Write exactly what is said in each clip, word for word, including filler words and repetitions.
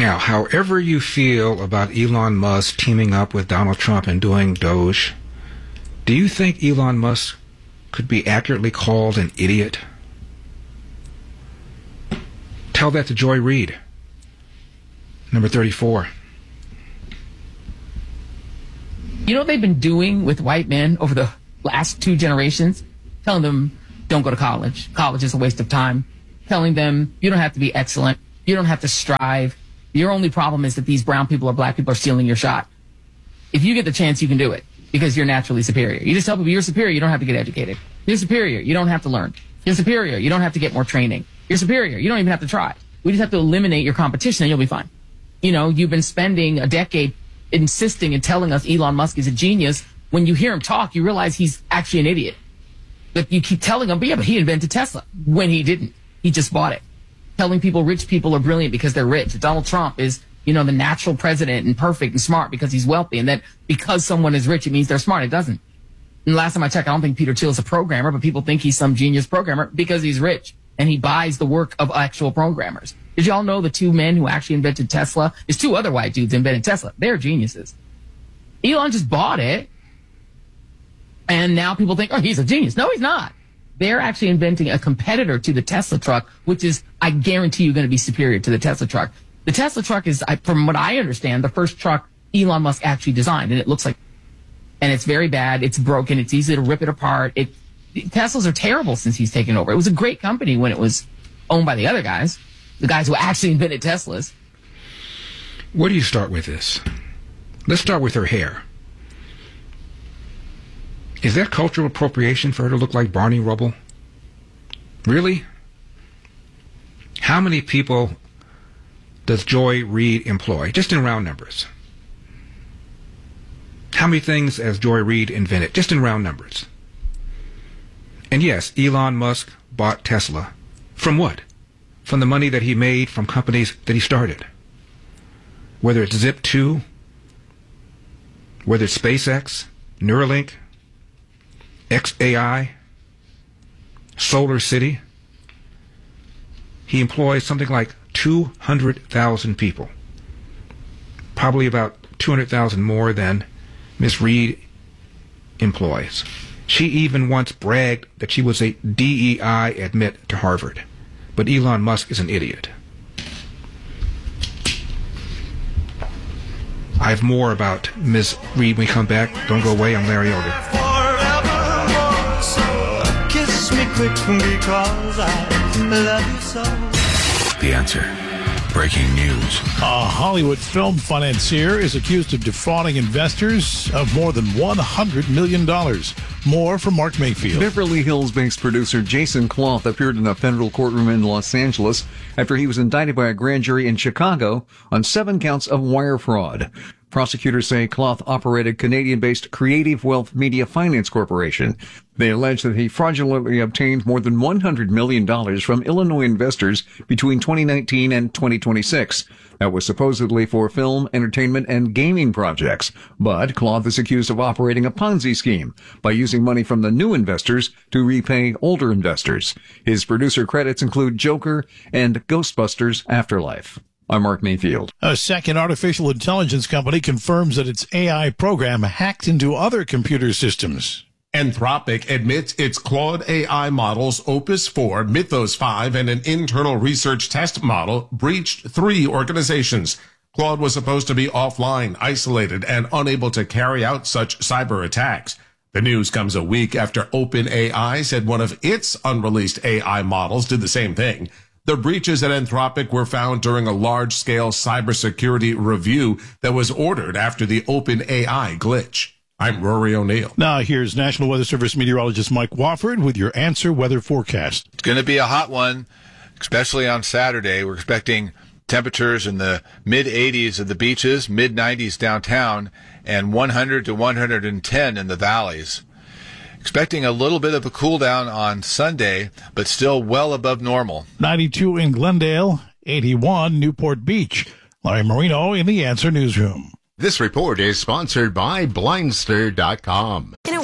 Now, however you feel about Elon Musk teaming up with Donald Trump and doing Doge, do you think Elon Musk could be accurately called an idiot? Tell that to Joy Reid, number thirty-four. You know what they've been doing with white men over the last two generations? Telling them, don't go to college. College is a waste of time. Telling them, you don't have to be excellent. You don't have to strive. Your only problem is that these brown people or black people are stealing your shot. If you get the chance, you can do it because you're naturally superior. You just tell people you're superior. You don't have to get educated. You're superior. You don't have to learn. You're superior. You don't have to get more training. You're superior. You don't even have to try. We just have to eliminate your competition and you'll be fine. You know, you've been spending a decade insisting and telling us Elon Musk is a genius. When you hear him talk, you realize he's actually an idiot. But you keep telling him, but yeah, but he invented Tesla when he didn't. He just bought it. Telling people rich people are brilliant because they're rich. Donald Trump is, you know, the natural president and perfect and smart because he's wealthy. And that because someone is rich, it means they're smart. It doesn't. And last time I checked, I don't think Peter Thiel is a programmer, but people think he's some genius programmer because he's rich and he buys the work of actual programmers. Did y'all know the two men who actually invented Tesla? There's two other white dudes invented Tesla. They're geniuses. Elon just bought it. And now people think, oh, he's a genius. No, he's not. They're actually inventing a competitor to the Tesla truck, which is, I guarantee you, going to be superior to the Tesla truck. The Tesla truck is, from what I understand, the first truck Elon Musk actually designed. And it looks like, and it's very bad. It's broken. It's easy to rip it apart. It, Teslas are terrible since he's taken over. It was a great company when it was owned by the other guys, the guys who actually invented Teslas. Where do you start with this? Let's start with her hair. Is that cultural appropriation for her to look like Barney Rubble? Really? How many people does Joy Reid employ, just in round numbers? How many things has Joy Reid invented, just in round numbers? And yes, Elon Musk bought Tesla. From what? From the money that he made from companies that he started. Whether it's Zip two, whether it's SpaceX, Neuralink, X A I, Solar City. He employs something like two hundred thousand people. Probably about two hundred thousand more than Miss Reid employs. She even once bragged that she was a D E I admit to Harvard. But Elon Musk is an idiot. I have more about Miz Reid when we come back. Don't go away. I'm Larry Elder. Me quick because I love you so. The Answer. Breaking news. A Hollywood film financier is accused of defrauding investors of more than one hundred million dollars. More from Mark Mayfield. Beverly Hills-based producer Jason Cloth appeared in a federal courtroom in Los Angeles after he was indicted by a grand jury in Chicago on seven counts of wire fraud. Prosecutors say Cloth operated Canadian-based Creative Wealth Media Finance Corporation. They allege that he fraudulently obtained more than one hundred million dollars from Illinois investors between twenty nineteen and twenty twenty-six. That was supposedly for film, entertainment, and gaming projects. But Cloth is accused of operating a Ponzi scheme by using money from the new investors to repay older investors. His producer credits include Joker and Ghostbusters Afterlife. I'm Mark Mayfield. A second artificial intelligence company confirms that its A I program hacked into other computer systems. Anthropic admits its Claude A I models Opus four, Mythos five, and an internal research test model breached three organizations. Claude was supposed to be offline, isolated, and unable to carry out such cyber attacks. The news comes a week after OpenAI said one of its unreleased A I models did the same thing. The breaches at Anthropic were found during a large-scale cybersecurity review that was ordered after the OpenAI glitch. I'm Rory O'Neill. Now here's National Weather Service meteorologist Mike Wofford with your Answer weather forecast. It's going to be a hot one, especially on Saturday. We're expecting temperatures in the mid eighties at the beaches, mid nineties downtown, and one hundred to one hundred ten in the valleys. Expecting a little bit of a cool down on Sunday, but still well above normal. ninety-two in Glendale, eighty-one Newport Beach. Larry Marino in the Answer Newsroom. This report is sponsored by Blindster dot com. In a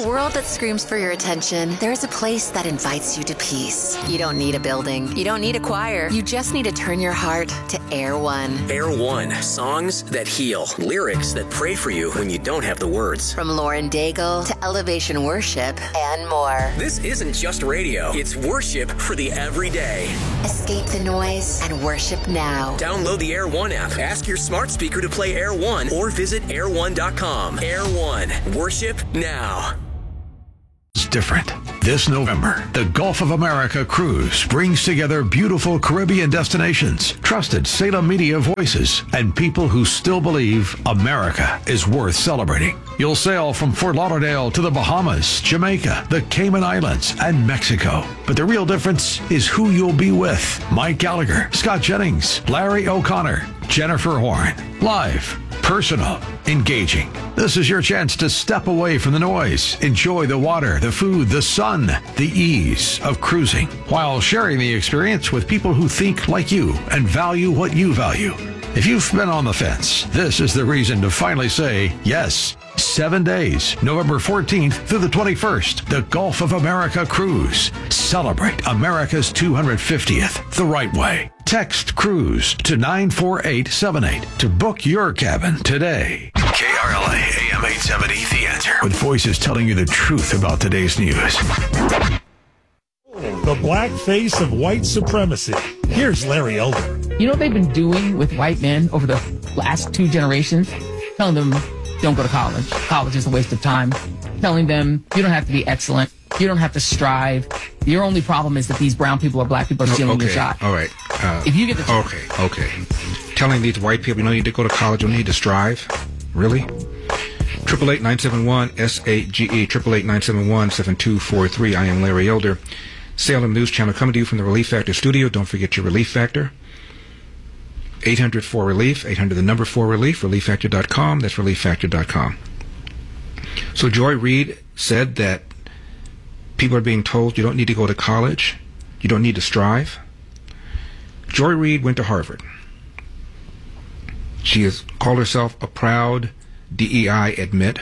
world that screams for your attention, there's a place that invites you to peace. You don't need a building. You don't need a choir. You just need to turn your heart to Air One. Air One. Songs that heal. Lyrics that pray for you when you don't have the words. From Lauren Daigle to Elevation Worship and more. This isn't just radio. It's worship for the everyday. Escape the noise and worship now. Download the Air One app. Ask your smart speaker to play Air One or visit air one dot com. Air One. Worship now. It's different. This November, the Gulf of America cruise brings together beautiful Caribbean destinations, trusted Salem media voices, and people who still believe America is worth celebrating. You'll sail from Fort Lauderdale to the Bahamas, Jamaica, the Cayman Islands, and Mexico. But the real difference is who you'll be with. Mike Gallagher, Scott Jennings, Larry O'Connor, Jennifer Horn. Live, personal, engaging. This is your chance to step away from the noise, enjoy the water, the food, the sun, the ease of cruising, while sharing the experience with people who think like you and value what you value. If you've been on the fence, this is the reason to finally say yes. Seven days, November fourteenth through the twenty-first, the Gulf of America Cruise. Celebrate America's two hundred fiftieth the right way. Text CRUISE to nine four eight seven eight to book your cabin today. K R L A A M eight seventy, The Answer. With voices telling you the truth about today's news. The black face of white supremacy. Here's Larry Elder. You know what they've been doing with white men over the last two generations? Telling them, don't go to college. College is a waste of time. Telling them, you don't have to be excellent. You don't have to strive. Your only problem is that these brown people or black people are stealing okay. your shot. All right. Uh, if you get the ch- okay, okay. Telling these white people you don't need to go to college, you don't need to strive. Really? Triple eight nine seven one S A G E. Triple eight nine seven one seven two four three. I am Larry Elder. Salem News Channel coming to you from the Relief Factor studio. Don't forget your Relief Factor. eight hundred four relief. eight hundred the number four relief. relief factor dot com. That's relief factor dot com. So Joy Reid said that people are being told you don't need to go to college. You don't need to strive. Joy Reid went to Harvard. She has called herself a proud D E I admit.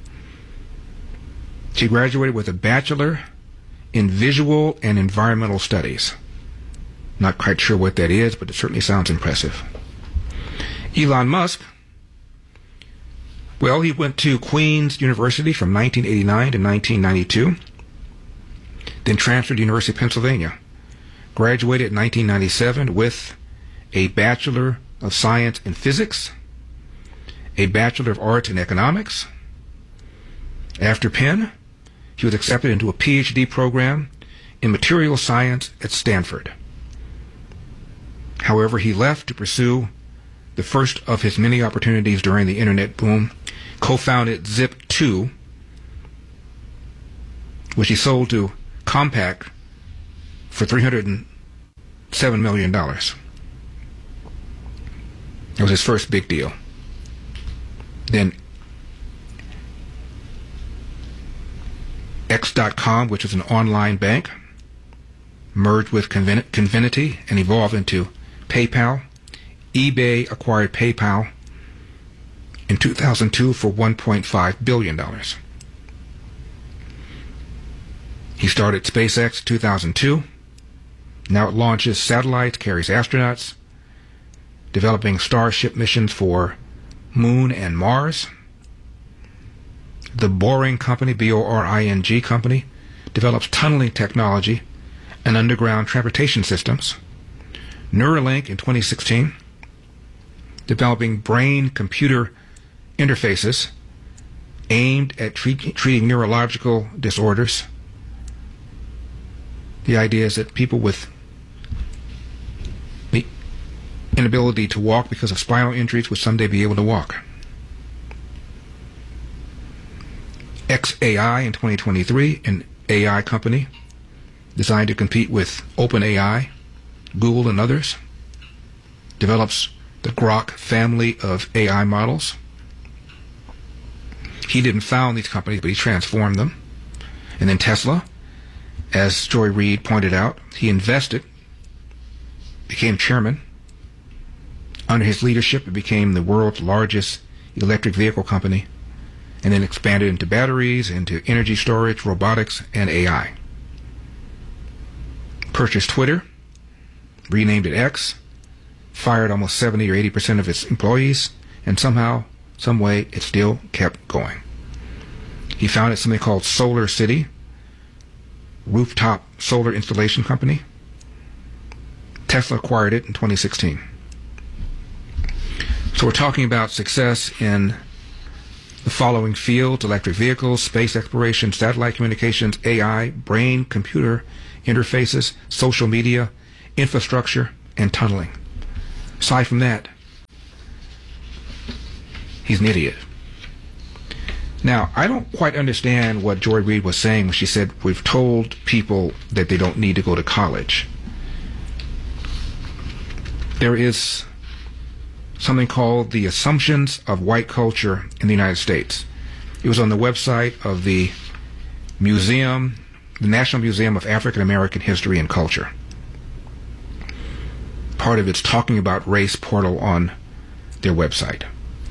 She graduated with a bachelor in visual and environmental studies. Not quite sure what that is, but it certainly sounds impressive. Elon Musk, well, he went to Queen's University from nineteen eighty-nine to nineteen ninety-two, then transferred to University of Pennsylvania. Graduated in nineteen ninety-seven with a Bachelor of Science in Physics, a Bachelor of Arts in Economics. After Penn, he was accepted into a P H D program in material science at Stanford. However, he left to pursue the first of his many opportunities during the internet boom, co-founded Zip two, which he sold to Compaq for three hundred seven million dollars. It was his first big deal. Then X dot com, which is an online bank, merged with Conven- Convinity and evolved into PayPal. eBay acquired PayPal in two thousand two for one point five billion dollars. He started SpaceX in two thousand two. Now it launches satellites, carries astronauts, developing Starship missions for Moon and Mars. The Boring Company, B O R I N G Company, develops tunneling technology and underground transportation systems. Neuralink in twenty sixteen, developing brain-computer interfaces aimed at treat, treating neurological disorders. The idea is that people with the inability to walk because of spinal injuries would someday be able to walk. X A I in twenty twenty-three, an A I company designed to compete with OpenAI, Google, and others, develops the Grok family of A I models. He didn't found these companies, but he transformed them. And then Tesla, as Joy Reid pointed out, he invested, became chairman. Under his leadership, it became the world's largest electric vehicle company and then expanded into batteries, into energy storage, robotics, and A I. Purchased Twitter, renamed it X, fired almost seventy or eighty percent of its employees, and somehow, some way, it still kept going. He founded something called Solar City, rooftop solar installation company. Tesla acquired it in twenty sixteen. So we're talking about success in the following fields: electric vehicles, space exploration, satellite communications, A I, brain-computer interfaces, social media, infrastructure, and tunneling. Aside from that, he's an idiot. Now, I don't quite understand what Joy Reid was saying when she said we've told people that they don't need to go to college. There is something called the Assumptions of White Culture in the United States. It was on the website of the museum, the National Museum of African American History and Culture. Part of it's Talking About Race portal on their website.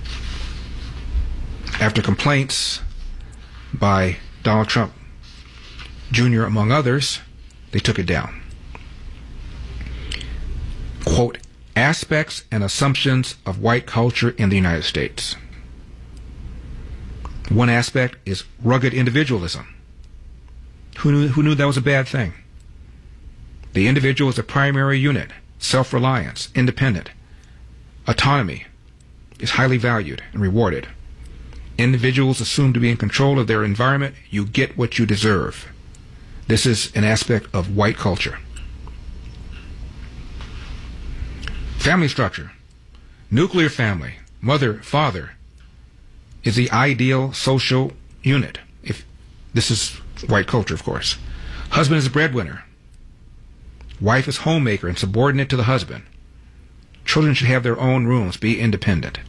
After complaints by Donald Trump Junior, among others, they took it down. Quote, aspects and assumptions of white culture in the United States. One aspect is rugged individualism. Who knew, who knew that was a bad thing? The individual is a primary unit. Self-reliance, independent. Autonomy is highly valued and rewarded. Individuals assume to be in control of their environment. You get what you deserve. This is an aspect of white culture. Family structure. Nuclear family. Mother, father is the ideal social unit. If this is white culture, of course. Husband is a breadwinner. Wife is homemaker and subordinate to the husband. Children should have their own rooms, be independent.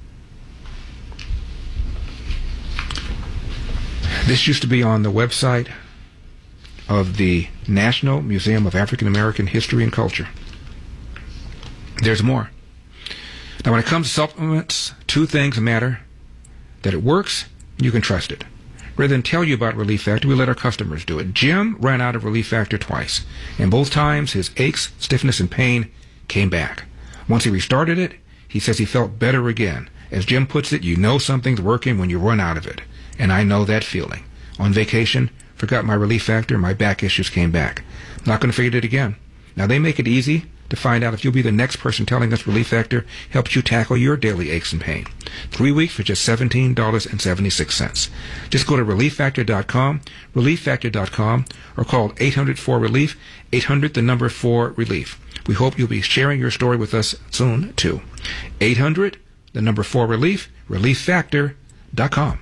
This used to be on the website of the National Museum of African American History and Culture. There's more. Now, when it comes to supplements, two things matter: that it works, and you can trust it. Rather than tell you about Relief Factor, we let our customers do it. Jim ran out of Relief Factor twice, and both times his aches, stiffness, and pain came back. Once he restarted it, he says he felt better again. As Jim puts it, you know something's working when you run out of it. And I know that feeling. On vacation, forgot my Relief Factor, my back issues came back. Not going to forget it again. Now, they make it easy to find out if you'll be the next person telling us Relief Factor helps you tackle your daily aches and pain. Three weeks for just seventeen dollars and seventy-six cents. Just go to relief factor dot com, relief factor dot com, or call eight hundred four relief, eight hundred the number four relief. We hope you'll be sharing your story with us soon, too. eight hundred the number four relief, relief factor dot com.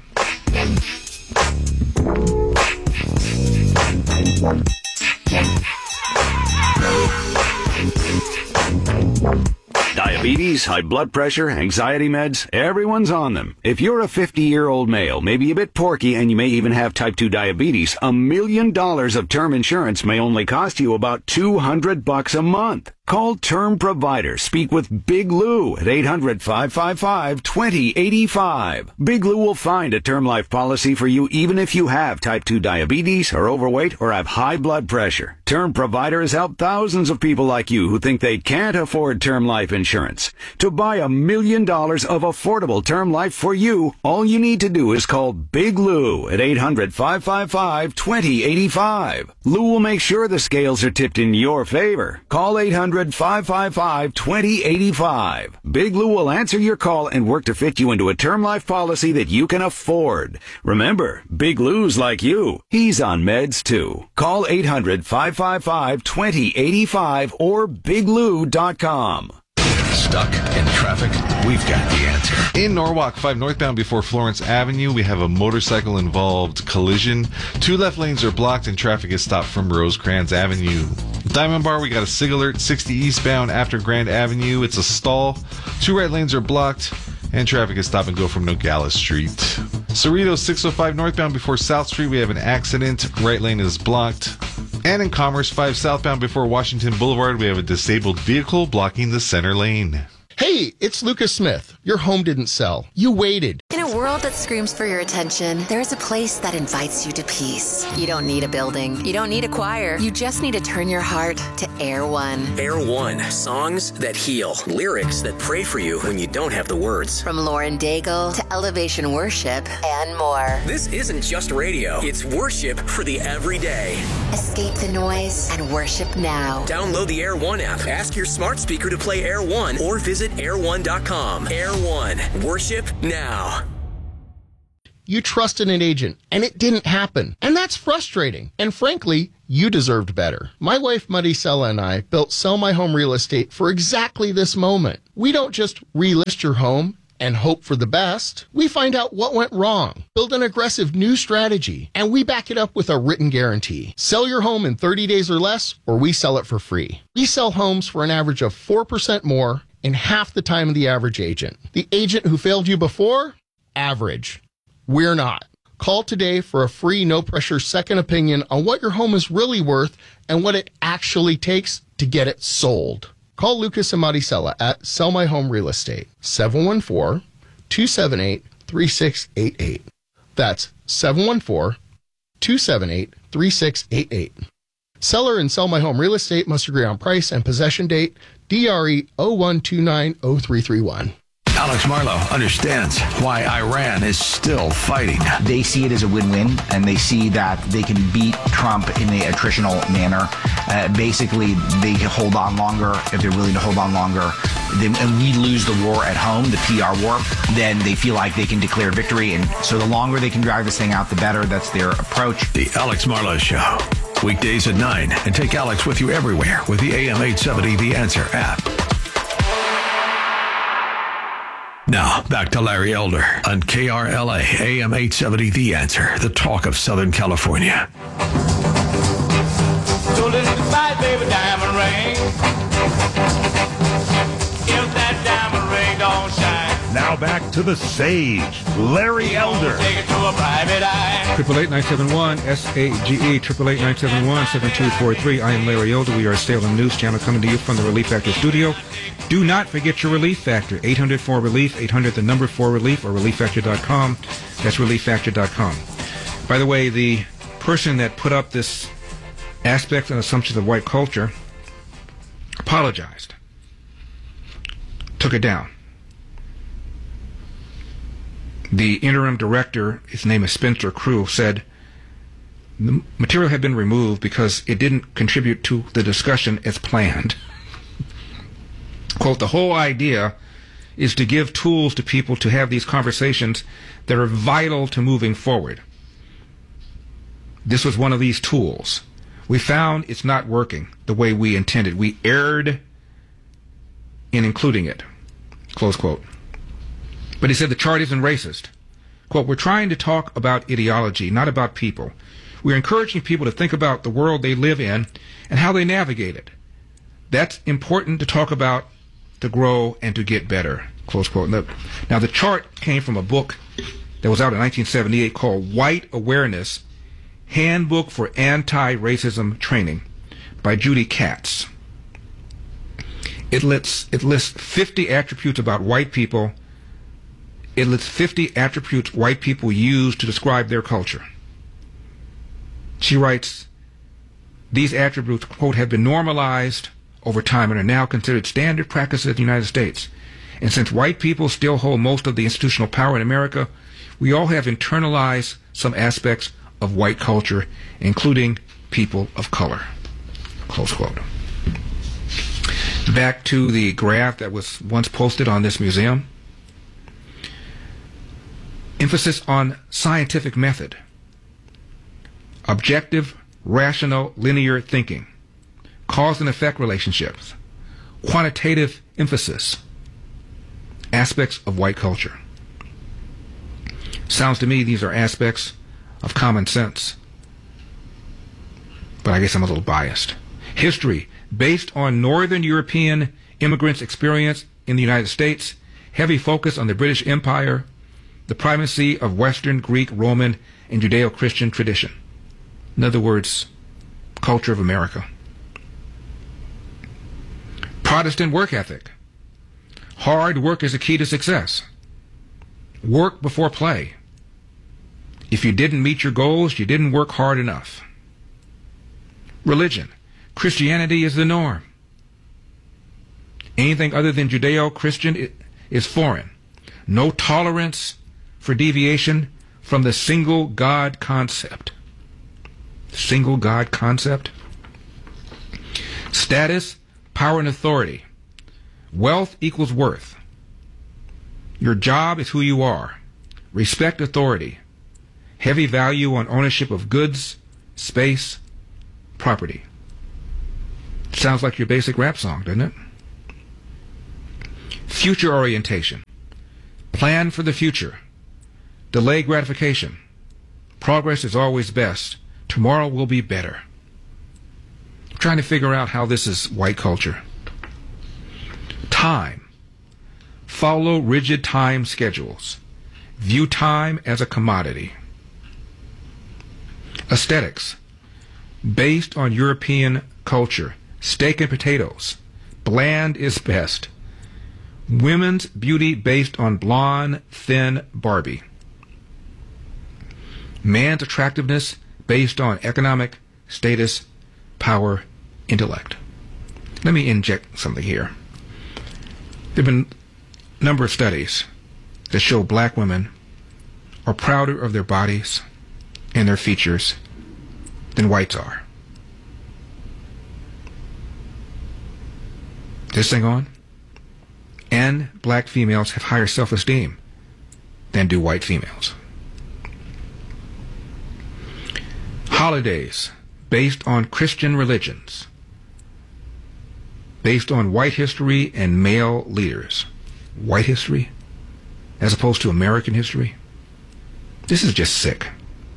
Diabetes, high blood pressure, anxiety meds, everyone's on them. If you're a fifty-year-old male, maybe a bit porky, and you may even have type two diabetes, a million dollars of term insurance may only cost you about two hundred bucks a month. Call Term Provider. Speak with Big Lou at eight hundred, five five five, two zero eight five. Big Lou will find a term life policy for you even if you have type two diabetes, are overweight, or have high blood pressure. Term Provider has helped thousands of people like you who think they can't afford term life insurance. To buy a million dollars of affordable term life for you, all you need to do is call Big Lou at eight hundred, five five five, two zero eight five. Lou will make sure the scales are tipped in your favor. Call eight hundred, five five five, two zero eight five. Big Lou will answer your call and work to fit you into a term life policy that you can afford. Remember, Big Lou's like you. He's on meds too. Call eight hundred, five five five, two zero eight five or big lou dot com. Stuck in traffic? We've got the answer. In Norwalk, five northbound before Florence Avenue, we have a motorcycle-involved collision. Two left lanes are blocked and traffic is stopped from Rosecrans Avenue. Diamond Bar, we got a SIG alert, sixty eastbound after Grand Avenue. It's a stall. Two right lanes are blocked and traffic is stop and go from Nogales Street. Cerritos, six oh five northbound before South Street, we have an accident. Right lane is blocked. And in Commerce, five southbound before Washington Boulevard, we have a disabled vehicle blocking the center lane. Hey, it's Lucas Smith. Your home didn't sell. You waited. In a world world that screams for your attention, there's a place that invites you to peace. You don't need a building. You don't need a choir. You just need to turn your heart to Air One. Air One. Songs that heal. Lyrics that pray for you when you don't have the words. From Lauren Daigle to Elevation Worship and more. This isn't just radio. It's worship for the everyday. Escape the noise and worship now. Download the Air One app. Ask your smart speaker to play Air One or visit air one dot com. Air One. Worship now. You trusted an agent, and it didn't happen. And that's frustrating. And frankly, you deserved better. My wife, Maricela, and I built Sell My Home Real Estate for exactly this moment. We don't just relist your home and hope for the best. We find out what went wrong, build an aggressive new strategy, and we back it up with a written guarantee. Sell your home in thirty days or less, or we sell it for free. We sell homes for an average of four percent more in half the time of the average agent. The agent who failed you before? Average. We're not. Call today for a free, no-pressure second opinion on what your home is really worth and what it actually takes to get it sold. Call Lucas and Maricela at Sell My Home Real Estate, seven one four, two seven eight, three six eight eight. That's seven one four, two seven eight, three six eight eight. Seller and Sell My Home Real Estate must agree on price and possession date, D R E zero one two nine zero three three one. Alex Marlowe understands why Iran is still fighting. They see it as a win-win, and they see that they can beat Trump in the attritional manner. Uh, basically, they can hold on longer if they're willing to hold on longer. They, and we lose the war at home, the P R war, then they feel like they can declare victory. And so the longer they can drag this thing out, the better. That's their approach. The Alex Marlowe Show. Weekdays at nine. And take Alex with you everywhere with the A M eight seventy The Answer app. Now, back to Larry Elder on K R L A, A M eight seventy The Answer, the talk of Southern California. So listen to fight, baby, diamond ring. If that diamond ring don't shine. Now back to the sage, Larry Elder. Take it to a private eye. Triple eight nine seven one S A G E triple eight nine seven one seven two four three. I am Larry Elder. We are a Salem News Channel coming to you from the Relief Factor studio. Do not forget your Relief Factor. eight hundred four relief, eight hundred the number four relief, or relief factor dot com. That's relief factor dot com. By the way, the person that put up this aspects and assumptions of white culture apologized, took it down. The interim director, his name is Spencer Crew, said the material had been removed because it didn't contribute to the discussion as planned. Quote, the whole idea is to give tools to people to have these conversations that are vital to moving forward. This was one of these tools. We found it's not working the way we intended. We erred in including it. Close quote. But he said the chart isn't racist. Quote, we're trying to talk about ideology, not about people. We're encouraging people to think about the world they live in and how they navigate it. That's important to talk about, to grow, and to get better. Close quote. Now, the chart came from a book that was out in nineteen seventy-eight called White Awareness, Handbook for Anti-Racism Training by Judy Katz. It lists, it lists fifty attributes about white people. It lists fifty attributes white people use to describe their culture. She writes, these attributes, quote, have been normalized over time and are now considered standard practices in the United States. And since white people still hold most of the institutional power in America, we all have internalized some aspects of white culture, including people of color. Close quote. Back to the graph that was once posted on this museum. Emphasis on scientific method. Objective, rational, linear thinking. Cause and effect relationships, quantitative emphasis, aspects of white culture. Sounds to me these are aspects of common sense, but I guess I'm a little biased. History, based on Northern European immigrants' experience in the United States, heavy focus on the British Empire, the primacy of Western, Greek, Roman, and Judeo-Christian tradition. In other words, culture of America. Protestant work ethic. Hard work is a key to success. Work before play. If you didn't meet your goals, you didn't work hard enough. Religion. Christianity is the norm. Anything other than Judeo-Christian is foreign. No tolerance for deviation from the single God concept. Single God concept. Status, power, and authority. Wealth equals worth. Your job is who you are. Respect authority. Heavy value on ownership of goods, space, property. Sounds like your basic rap song, doesn't it? Future orientation. Plan for the future. Delay gratification. Progress is always best. Tomorrow will be better. I'm trying to figure out how this is white culture. Time. Follow rigid time schedules. View time as a commodity. Aesthetics. Based on European culture. Steak and potatoes. Bland is best. Women's beauty based on blonde, thin Barbie. Man's attractiveness based on economic status, power, intellect. Let me inject something here. There have been a number of studies that show black women are prouder of their bodies and their features than whites are. This thing on? And black females have higher self-esteem than do white females. Holidays based on Christian religions, based on white history and male leaders. White history as opposed to American history. This is just sick.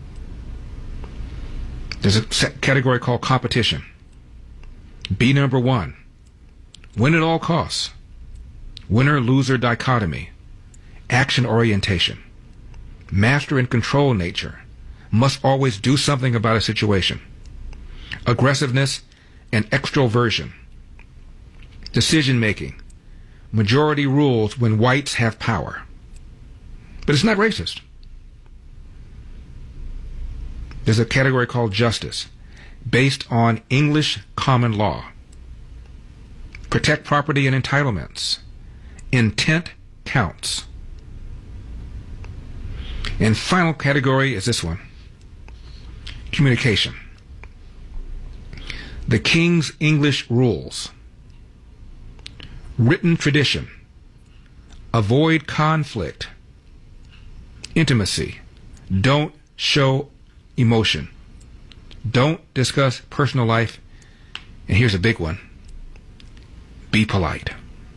There's a category called competition. Be number one. Win at all costs. Winner-loser dichotomy. Action orientation. Master and control nature. Must always do something about a situation. Aggressiveness and extroversion. Decision-making. Majority rules when whites have power. But it's not racist. There's a category called justice, based on English common law. Protect property and entitlements. Intent counts. And final category is this one. Communication. The King's English rules. Written tradition. Avoid conflict. Intimacy. Don't show emotion. Don't discuss personal life. And here's a big one. Be polite.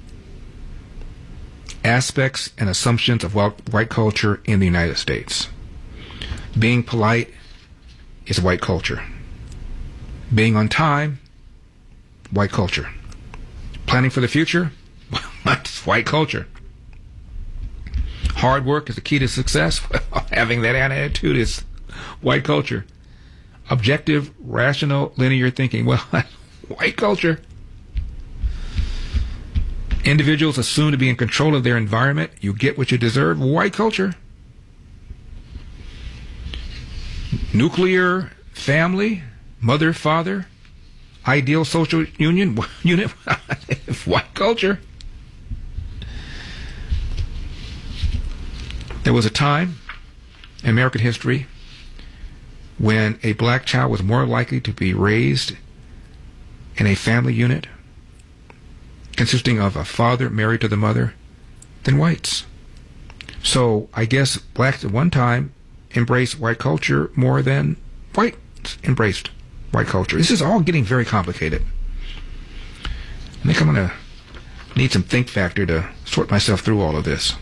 Aspects and assumptions of white culture in the United States. Being polite is white culture. Being on time, white culture. Planning for the future, that's white culture. Hard work is the key to success. Well, having that attitude is white culture. Objective, rational, linear thinking, well, white culture. Individuals assume to be in control of their environment. You get what you deserve. White culture. Nuclear family, mother, father, ideal social union, unit, white culture. There was a time in American history when a black child was more likely to be raised in a family unit consisting of a father married to the mother than whites. So I guess blacks at one time embraced white culture more than whites embraced white culture. This is all getting very complicated. I think I'm going to need some think factor to sort myself through all of this.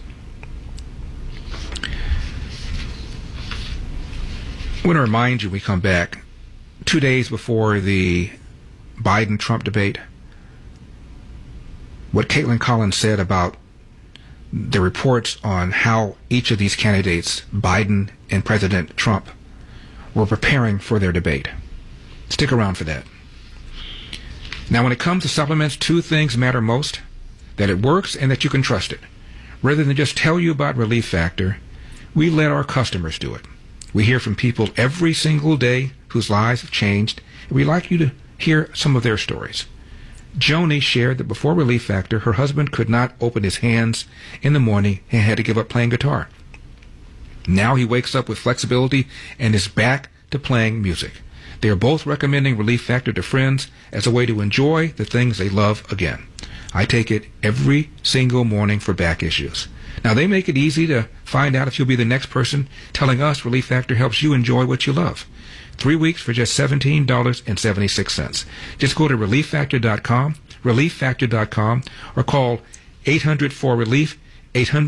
I want to remind you, we come back two days before the Biden-Trump debate, what Caitlin Collins said about the reports on how each of these candidates, Biden and President Trump, were preparing for their debate. Stick around for that. Now, when it comes to supplements, two things matter most: that it works and that you can trust it. Rather than just tell you about Relief Factor, we let our customers do it. We hear from people every single day whose lives have changed, and we'd like you to hear some of their stories. Joni shared that before Relief Factor, her husband could not open his hands in the morning and had to give up playing guitar. Now he wakes up with flexibility and is back to playing music. They are both recommending Relief Factor to friends as a way to enjoy the things they love again. I take it every single morning for back issues. Now, they make it easy to find out if you'll be the next person telling us Relief Factor helps you enjoy what you love. Three weeks for just seventeen dollars and seventy-six cents. Just go to relief factor dot com, relief factor dot com, or call eight hundred four relief, eight hundred